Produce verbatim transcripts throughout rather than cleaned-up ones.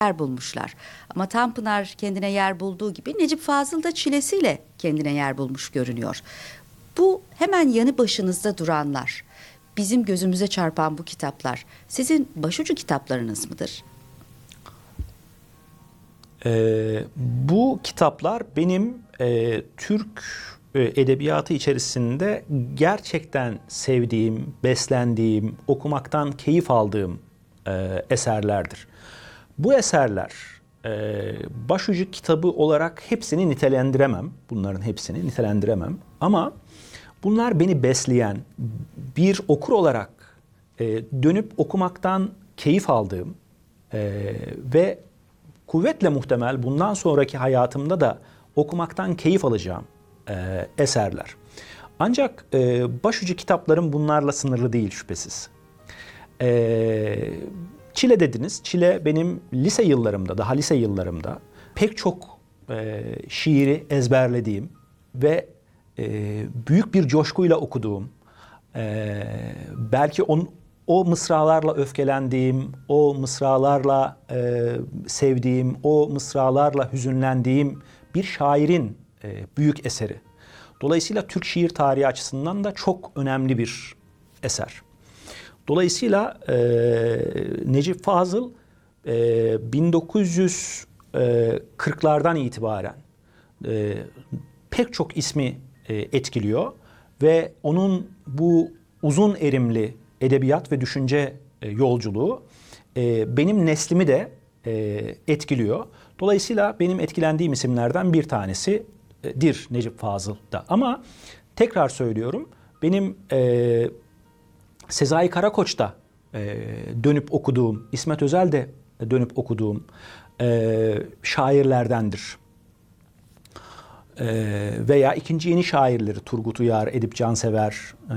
yer bulmuşlar. Ama Tanpınar kendine yer bulduğu gibi Necip Fazıl da çilesiyle kendine yer bulmuş görünüyor. Bu hemen yanı başınızda duranlar, bizim gözümüze çarpan bu kitaplar sizin başucu kitaplarınız mıdır? Ee, bu kitaplar benim e, Türk e, edebiyatı içerisinde gerçekten sevdiğim, beslendiğim, okumaktan keyif aldığım e, eserlerdir. Bu eserler e, başucu kitabı olarak hepsini nitelendiremem. Bunların hepsini nitelendiremem. Ama bunlar beni besleyen, bir okur olarak e, dönüp okumaktan keyif aldığım e, ve kuvvetle muhtemel bundan sonraki hayatımda da okumaktan keyif alacağım e, eserler. Ancak e, başucu kitaplarım bunlarla sınırlı değil şüphesiz. E, Çile dediniz. Çile benim lise yıllarımda, daha lise yıllarımda pek çok e, şiiri ezberlediğim ve e, büyük bir coşkuyla okuduğum, e, belki on, o mısralarla öfkelendiğim, o mısralarla e, sevdiğim, o mısralarla hüzünlendiğim bir şairin e, büyük eseri. Dolayısıyla Türk şiir tarihi açısından da çok önemli bir eser. Dolayısıyla e, Necip Fazıl e, bin dokuz yüz kırklardan itibaren e, pek çok ismi e, etkiliyor ve onun bu uzun erimli edebiyat ve düşünce e, yolculuğu e, benim neslimi de e, etkiliyor. Dolayısıyla benim etkilendiğim isimlerden bir tanesidir Necip Fazıl'da. Ama tekrar söylüyorum, benim e, Sezai Karakoç'ta e, dönüp okuduğum, İsmet Özel'de dönüp okuduğum e, şairlerdendir. E, veya ikinci yeni şairleri Turgut Uyar, Edip Cansever. E,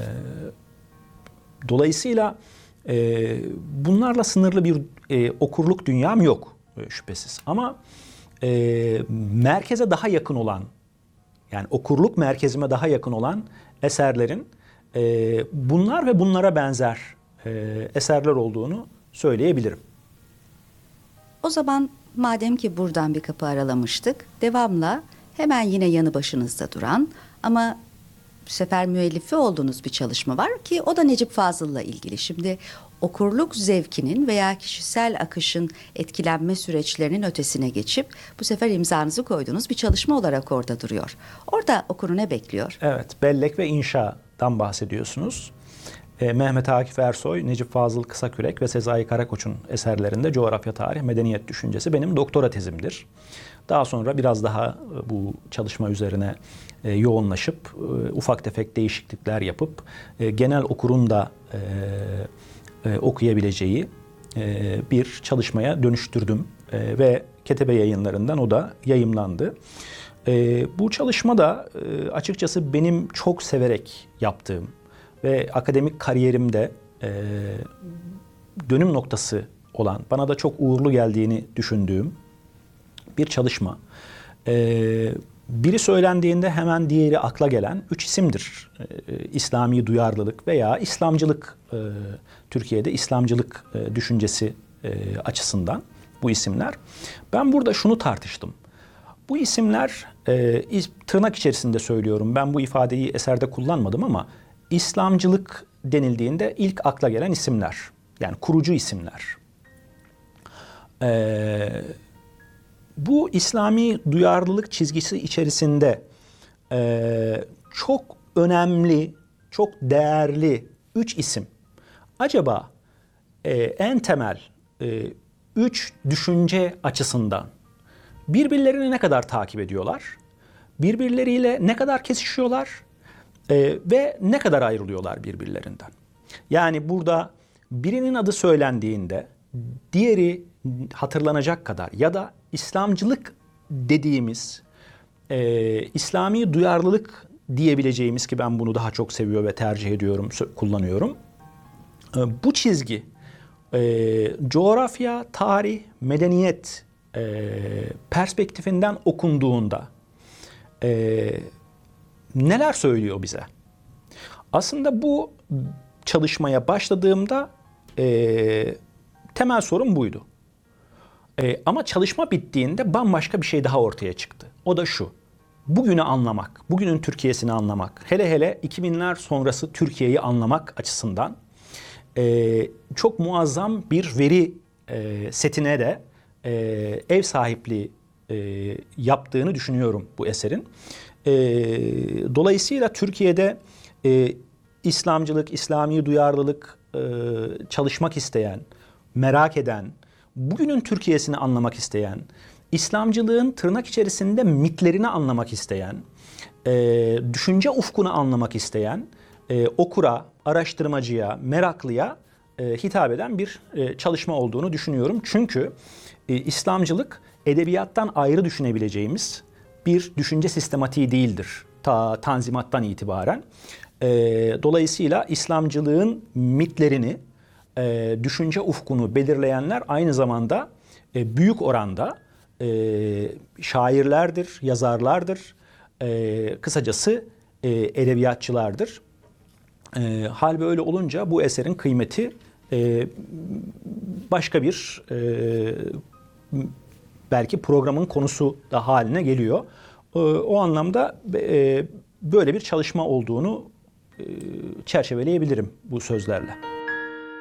dolayısıyla e, bunlarla sınırlı bir e, okurluk dünyam yok e, şüphesiz. Ama e, merkeze daha yakın olan, yani okurluk merkezime daha yakın olan eserlerin Ee, bunlar ve bunlara benzer e, eserler olduğunu söyleyebilirim. O zaman madem ki buradan bir kapı aralamıştık, devamla hemen yine yanı başınızda duran ama bu sefer müellifi olduğunuz bir çalışma var ki o da Necip Fazıl'la ilgili. Şimdi okurluk zevkinin veya kişisel akışın etkilenme süreçlerinin ötesine geçip bu sefer imzanızı koyduğunuz bir çalışma olarak orada duruyor. Orada okuru ne bekliyor? Evet, bellek ve inşadan bahsediyorsunuz. E, Mehmet Akif Ersoy, Necip Fazıl Kısakürek ve Sezai Karakoç'un eserlerinde coğrafya, tarih, medeniyet düşüncesi benim doktora tezimdir. Daha sonra biraz daha bu çalışma üzerine e, yoğunlaşıp e, ufak tefek değişiklikler yapıp e, genel okurun da e, e, okuyabileceği e, bir çalışmaya dönüştürdüm e, ve Ketebe Yayınları'ndan o da yayımlandı. E, bu çalışma da e, açıkçası benim çok severek yaptığım ve akademik kariyerimde e, dönüm noktası olan, bana da çok uğurlu geldiğini düşündüğüm bir çalışma. E, biri söylendiğinde hemen diğeri akla gelen üç isimdir. E, İslami duyarlılık veya İslamcılık, e, Türkiye'de İslamcılık e, düşüncesi e, açısından bu isimler. Ben burada şunu tartıştım. Bu isimler, e, tırnak içerisinde söylüyorum, ben bu ifadeyi eserde kullanmadım ama İslamcılık denildiğinde ilk akla gelen isimler. Yani kurucu isimler. E, bu İslami duyarlılık çizgisi içerisinde e, çok önemli, çok değerli üç isim. Acaba e, en temel e, üç düşünce açısından birbirlerini ne kadar takip ediyorlar? Birbirleriyle ne kadar kesişiyorlar? Ee, ve ne kadar ayrılıyorlar birbirlerinden? Yani burada birinin adı söylendiğinde diğeri hatırlanacak kadar ya da İslamcılık dediğimiz, e, İslami duyarlılık diyebileceğimiz, ki ben bunu daha çok seviyor ve tercih ediyorum, kullanıyorum. E, bu çizgi e, coğrafya, tarih, medeniyet E, perspektifinden okunduğunda e, neler söylüyor bize? Aslında bu çalışmaya başladığımda e, temel sorun buydu. E, ama çalışma bittiğinde bambaşka bir şey daha ortaya çıktı. O da şu: bugünü anlamak, bugünün Türkiye'sini anlamak, hele hele iki binler sonrası Türkiye'yi anlamak açısından e, çok muazzam bir veri e, setine de e, ev sahipliği e, yaptığını düşünüyorum bu eserin. E, dolayısıyla Türkiye'de e, İslamcılık, İslami duyarlılık e, çalışmak isteyen, merak eden, bugünün Türkiye'sini anlamak isteyen, İslamcılığın tırnak içerisinde mitlerini anlamak isteyen, e, düşünce ufkunu anlamak isteyen e, okura, araştırmacıya, meraklıya e, hitap eden bir e, çalışma olduğunu düşünüyorum. Çünkü e, İslamcılık edebiyattan ayrı düşünebileceğimiz bir düşünce sistematiği değildir ta Tanzimat'tan itibaren. E, dolayısıyla İslamcılığın mitlerini, e, düşünce ufkunu belirleyenler aynı zamanda e, büyük oranda e, şairlerdir, yazarlardır, e, kısacası e, edebiyatçılardır. E, hal böyle olunca bu eserin kıymeti e, başka bir e, belki programın konusu da haline geliyor. E, o anlamda e, böyle bir çalışma olduğunu e, çerçeveleyebilirim bu sözlerle.